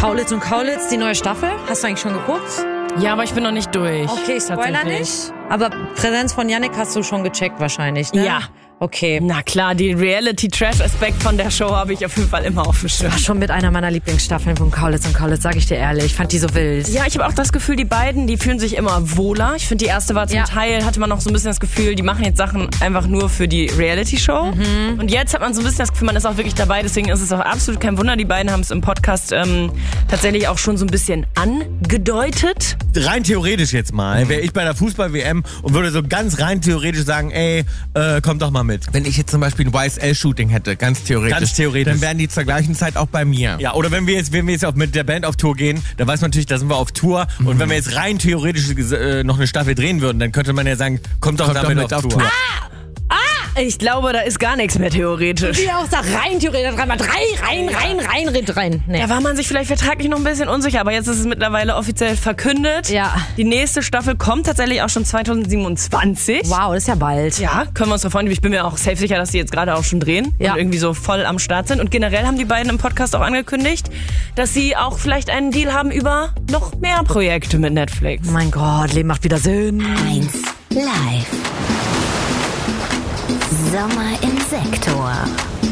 Kaulitz und Kaulitz, die neue Staffel. Hast du eigentlich schon geguckt? Ja, aber ich bin noch nicht durch. Okay, Spoiler nicht. Aber Präsenz von Yannick hast du schon gecheckt wahrscheinlich, ne? Ja. Okay. Na klar, die Reality-Trash-Aspekt von der Show habe ich auf jeden Fall immer auf dem Schirm. War schon mit einer meiner Lieblingsstaffeln von Kaulitz und Kaulitz, sag ich dir ehrlich. Ich fand die so wild. Ja, ich habe auch das Gefühl, die beiden, die fühlen sich immer wohler. Ich finde, die erste war zum Teil, hatte man noch so ein bisschen das Gefühl, die machen jetzt Sachen einfach nur für die Reality-Show. Und jetzt hat man so ein bisschen das Gefühl, man ist auch wirklich dabei. Deswegen ist es auch absolut kein Wunder. Die beiden haben es im Podcast tatsächlich auch schon so ein bisschen angedeutet. Rein theoretisch jetzt mal, wäre ich bei der Fußball-WM und würde so ganz rein theoretisch sagen, ey, komm doch mal mit. Wenn ich jetzt zum Beispiel ein YSL-Shooting hätte, ganz theoretisch, dann wären die zur gleichen Zeit auch bei mir. Ja, oder wenn wir jetzt auch mit der Band auf Tour gehen, dann weiß man natürlich, da sind wir auf Tour. Und wenn wir jetzt rein theoretisch noch eine Staffel drehen würden, dann könnte man ja sagen, kommt doch damit auf Tour. Ich glaube, da ist gar nichts mehr theoretisch. Wie auch da rein theoretisch, rein. Nee. Da war man sich vielleicht vertraglich noch ein bisschen unsicher, aber jetzt ist es mittlerweile offiziell verkündet. Ja. Die nächste Staffel kommt tatsächlich auch schon 2027. Wow, das ist ja bald. Ja, können wir uns drauf freuen. Ich bin mir auch safe sicher, dass die jetzt gerade auch schon drehen und irgendwie so voll am Start sind. Und generell haben die beiden im Podcast auch angekündigt, dass sie auch vielleicht einen Deal haben über noch mehr Projekte mit Netflix. Mein Gott, Leben macht wieder Sinn. 1 Live. Sommer im Sektor.